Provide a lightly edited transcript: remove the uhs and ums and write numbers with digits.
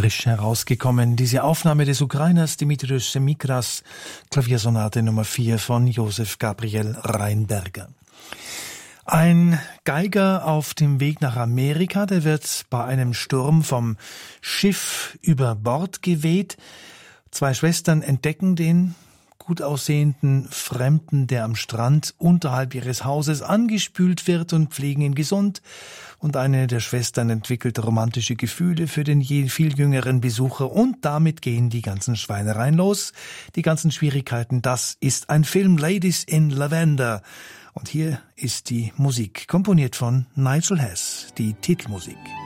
frisch herausgekommen. Diese Aufnahme des Ukrainers Dimitris Semikras, Klaviersonate Nummer 4 von Josef Gabriel Rheinberger. Ein Geiger auf dem Weg nach Amerika, der wird bei einem Sturm vom Schiff über Bord geweht. Zwei Schwestern entdecken den gut aussehenden Fremden, der am Strand unterhalb ihres Hauses angespült wird, und pflegen ihn gesund. Und eine der Schwestern entwickelt romantische Gefühle für den viel jüngeren Besucher, und damit gehen die ganzen Schweinereien los, die ganzen Schwierigkeiten. Das ist ein Film, Ladies in Lavender. Und hier ist die Musik, komponiert von Nigel Hess, die Titelmusik.